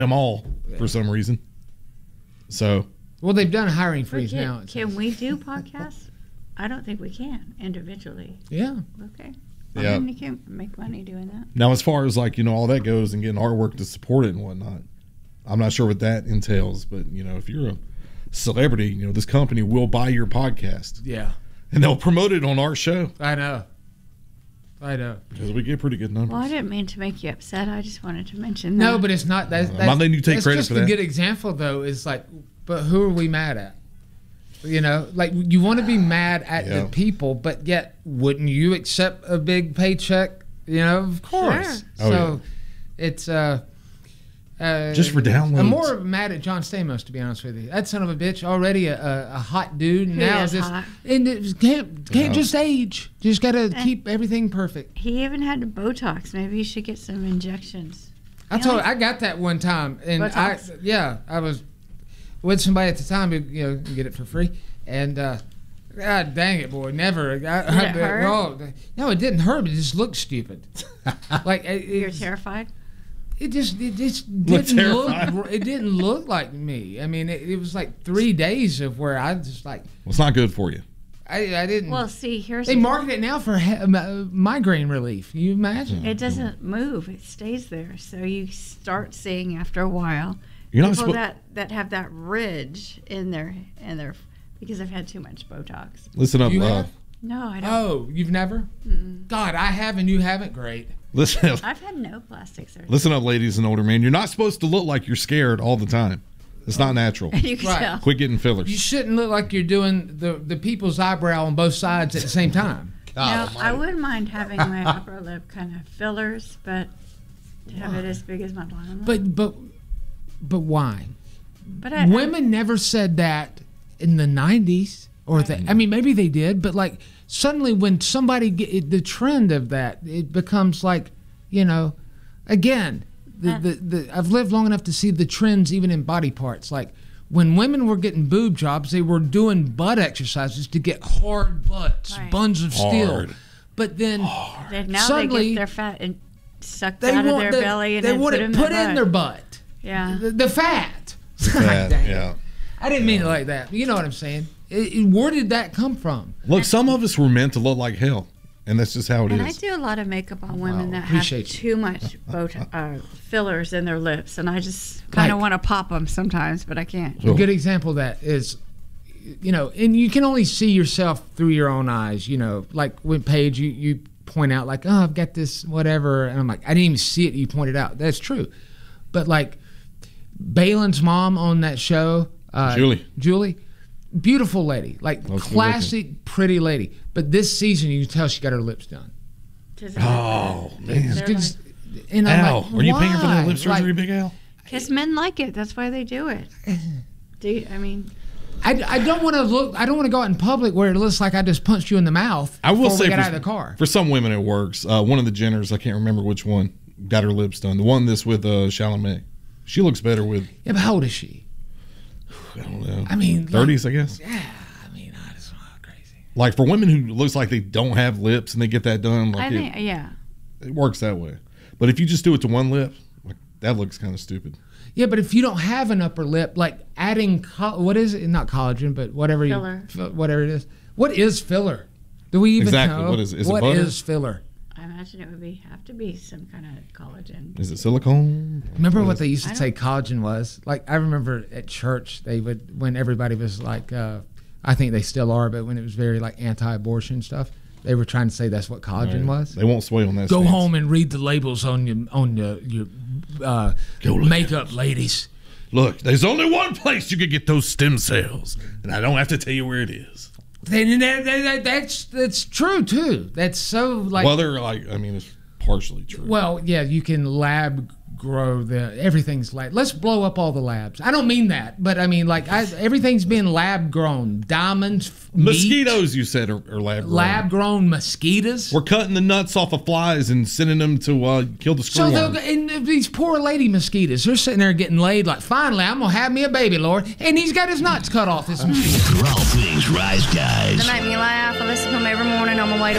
them all for some reason. So, well, they've done a hiring freeze now. Can we do podcasts? I don't think we can individually. Yeah. Okay. Yeah. Well, then you can make money doing that. Now, as far as like, all that goes and getting artwork to support it and whatnot, I'm not sure what that entails. But, if you're a celebrity, this company will buy your podcast. Yeah. And they'll promote it on our show. I know. Because we get pretty good numbers. Well, I didn't mean to make you upset. I just wanted to mention that. No, but it's not. That's I'm not letting you take credit for that. Just a good example, though, is like, but who are we mad at? Like you want to be mad at the people, but yet wouldn't you accept a big paycheck? Of course. Sure. So it's just for downloads. I'm more mad at John Stamos, to be honest with you. That son of a bitch, already a hot dude. He now is just hot. And it can't just age. Just got to keep everything perfect. He even had Botox. Maybe you should get some injections. I got that one time, and Botox? I was with somebody at the time who get it for free, and God dang it, boy, never. Did it hurt? No, it didn't hurt. It just looked stupid. Like You're terrified. It just didn't look. It didn't look like me. I mean, it was like 3 days of where I just like. Well, it's not good for you. I didn't. Well, see, they market it now for migraine relief. Can you imagine? It doesn't move. It stays there. So you start seeing after a while people that have that ridge in their because I've had too much Botox. Listen up. You have? No, I don't. Oh, you've never? Mm-mm. God, I have and you haven't. Great. Listen. I've had no plastic surgery. Listen up, ladies and older men. You're not supposed to look like you're scared all the time. It's not natural. You can tell. Quit getting fillers. You shouldn't look like you're doing the people's eyebrow on both sides at the same time. Now, I wouldn't mind having my upper lip kind of fillers, but to have it as big as my bottom lip. But why? But women never said that in the 90s I mean, maybe they did, but like suddenly when somebody the trend of that, it becomes like, again, I've lived long enough to see the trends even in body parts. Like when women were getting boob jobs, they were doing butt exercises to get hard butts, buns of steel. But then now suddenly they get their fat and sucked out of their belly and they then want it put in their butt. Yeah. The fat. Yeah. I didn't mean it like that. You know what I'm saying? Where did that come from? Look, some of us were meant to look like hell, and that's just how it is. And I do a lot of makeup on women that have too much fillers in their lips, and I just kind of want to pop them sometimes, but I can't. A good example of that is, and you can only see yourself through your own eyes. Like when Paige, you point out like, oh, I've got this whatever, and I'm like, I didn't even see it. You pointed out that's true, but like Balin's mom on that show, Julie. Beautiful lady, like classic pretty lady. But this season, you can tell she got her lips done. Oh, man. And Al, were you paying for that lip surgery, Big Al? Because men like it. That's why they do it. I don't want to look. I don't want to go out in public where it looks like I just punched you in the mouth. I will say, we got out of the car. For some women, it works. One of the Jenners, I can't remember which one, got her lips done. The one that's with Chalamet. She looks better with. Yeah, but how old is she? I don't know. I mean, 30s, I guess. Yeah, I mean, that's crazy. Like for women who looks like they don't have lips and they get that done, like it works that way. But if you just do it to one lip, like that looks kind of stupid. Yeah, but if you don't have an upper lip, like adding what is it? Not collagen, but whatever whatever it is. What is filler? Do we even know? What is it? What is filler? I imagine it would have to be some kind of collagen. Is it silicone? Remember what they used to say collagen was? Like I remember at church they would, when everybody was like, I think they still are, but when it was very like anti-abortion stuff, they were trying to say that's what collagen was. They won't sway on that. Go home and read the labels on your makeup, ladies. Look, there's only one place you could get those stem cells, and I don't have to tell you where it is. That's true too. That's so like. Well, they're like. I mean, it's partially true. Well, yeah, you can lab grow everything's lab. Let's blow up all the labs. I don't mean that, but I mean like everything's being lab grown. Diamonds, mosquitoes. You said are lab grown. Lab grown mosquitoes. We're cutting the nuts off of flies and sending them to kill the screwworm. And these poor lady mosquitoes, they're sitting there getting laid. Like, finally, I'm gonna have me a baby, Lord. And he's got his nuts cut off. This mosquito. For all things Rise Guys. They make me laugh. I listen to them every morning on my way to